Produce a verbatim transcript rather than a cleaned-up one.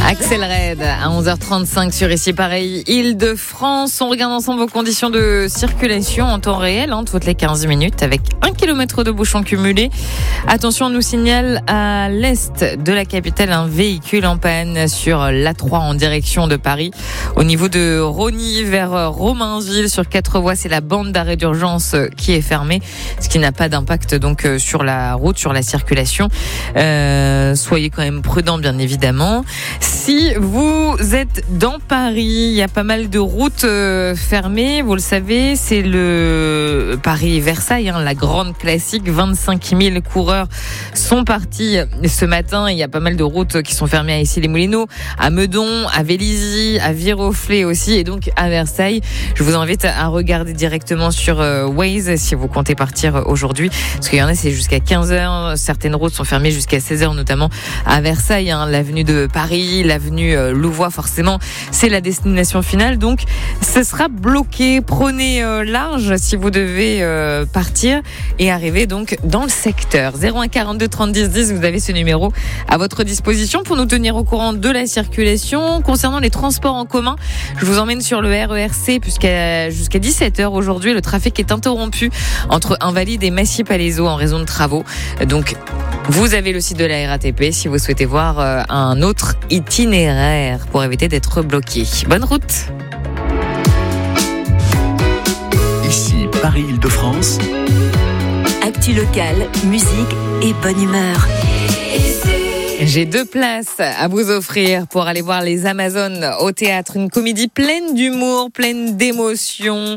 Axel Red à onze heures trente-cinq sur Ici Pareil, Île-de-France. On regarde ensemble vos conditions de circulation en temps réel, hein, toutes les quinze minutes, avec un kilomètre de bouchons cumulés. Attention, on nous signale à l'est de la capitale un véhicule en panne sur l'A trois en direction de Paris. Au niveau de Rosny vers Romainville sur quatre voies, c'est la bande d'arrêt d'urgence qui est fermée, ce qui n'a pas d'impact donc sur la route, sur la circulation. Euh, soyez quand même prudents, bien évidemment. Si vous êtes dans Paris, il y a pas mal de routes euh, fermées. Vous le savez, c'est le Paris-Versailles, hein, la grande classique. vingt-cinq mille coureurs sont partis ce matin. Il y a pas mal de routes qui sont fermées à Issy-les-Moulineaux, à Meudon, à Vélizy, à Viroflay aussi, et donc à Versailles. Je vous invite à regarder directement sur euh, Waze si vous comptez partir aujourd'hui, parce qu'il y en a, c'est jusqu'à quinze heures. Certaines routes sont fermées jusqu'à seize heures, notamment à Versailles, hein, l'avenue de Paris, l'avenue euh, Louvois, forcément, c'est la destination finale, donc ce sera bloqué. Prenez euh, large si vous devez euh, partir et arriver donc dans le secteur. zéro un quarante-deux trente dix dix, vous avez ce numéro à votre disposition pour nous tenir au courant de la circulation. Concernant les transports en commun, je vous emmène sur le R E R C puisqu'à jusqu'à dix-sept heures aujourd'hui, le trafic est interrompu entre Invalides et Massy-Palaiseau en raison de travaux. Donc vous avez le site de la R A T P si vous souhaitez voir euh, un autre itinéraire pour éviter d'être bloqué. Bonne route. Ici Paris-Île-de-France. Actu locale, musique et bonne humeur. J'ai deux places à vous offrir pour aller voir les Amazones au théâtre. Une comédie pleine d'humour, pleine d'émotions.